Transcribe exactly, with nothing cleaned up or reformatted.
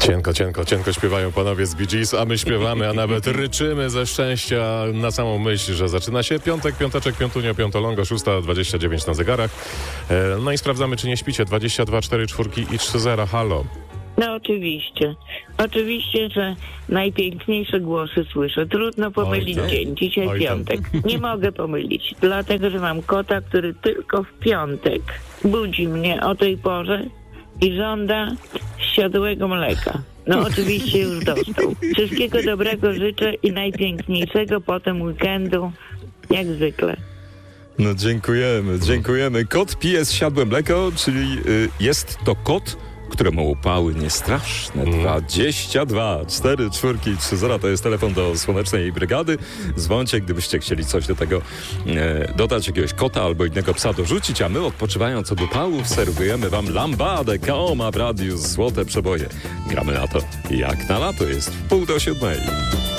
Cienko, cienko, cienko śpiewają panowie z Bee Gees, a my śpiewamy, a nawet ryczymy ze szczęścia na samą myśl, że zaczyna się piątek, piąteczek, piątunio, piątolongo, szósta dwadzieścia dziewięć na zegarach. No i sprawdzamy, czy nie śpicie. dwadzieścia dwa, cztery, czwórki i trzy zera. Halo. No oczywiście. Oczywiście, że najpiękniejsze głosy słyszę. Trudno pomylić Oj, dzień. Dzisiaj Oj, piątek. Nie mogę pomylić, dlatego że mam kota, który tylko w piątek budzi mnie o tej porze i żąda siodłego mleka. No oczywiście już dostał. Wszystkiego dobrego życzę i najpiękniejszego potem weekendu, jak zwykle. No dziękujemy, dziękujemy. Kot pije zsiadłe mleko, czyli y, jest to kot, któremu upały niestraszne. dwadzieścia dwa, cztery, czwórki, trzy zera to jest telefon do Słonecznej Brygady. Dzwońcie, gdybyście chcieli coś do tego e, dodać, jakiegoś kota albo innego psa dorzucić, a my odpoczywając od upałów serwujemy wam lambadę Kaoma w radiu Złote Przeboje. Gramy na to jak na lato, jest w pół do siódmej.